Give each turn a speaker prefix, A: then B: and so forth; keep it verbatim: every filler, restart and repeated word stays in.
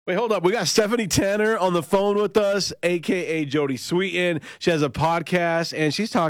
A: Wait, hold up. We got Stephanie Tanner on the phone with us, a k a. Jodie Sweetin. She has a podcast, and she's talking